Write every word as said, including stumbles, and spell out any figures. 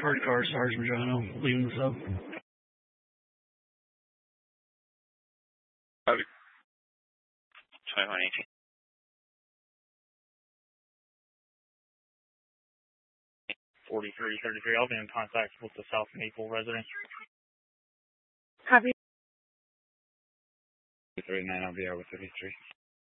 First car, Sergeant Majano, leaving the sub. twenty-one eighteen. forty-three thirty-three, I'll be in contact with the South Maple resident. Copy. thirty-nine, I'll be out with thirty-three.